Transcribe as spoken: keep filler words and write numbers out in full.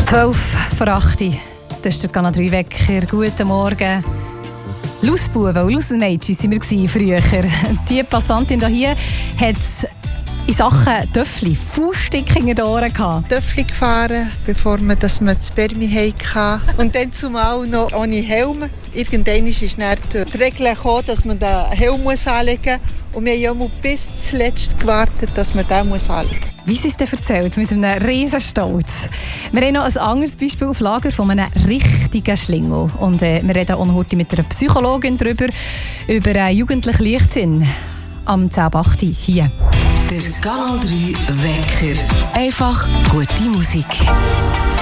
zwölf vor acht. Das ist der Kanal drei Wecker. Guten Morgen. Lausbuben und Lausmädchen waren wir früher. Die Passantin hier hat in Sachen Töffli Fußstick in den Ohren gehabt. Töffli gefahren, bevor man das man das Spermi hatte. Und dann zumal noch ohne Helm. Irgendwann ist dann die Regel gekommen, dass man den Helm anlegen muss. Und wir haben ja bis zuletzt gewartet, dass man den anlegen muss. Wie sie es dir erzählt, mit einem riesen Stolz. Wir haben noch ein anderes Beispiel auf Lager von einem richtigen Schlingel. Und äh, wir reden auch noch heute mit einer Psychologin darüber, über einen jugendlichen Leichtsinn am zehn Uhr acht hier. Der Kanal drei Wecker. Einfach gute Musik.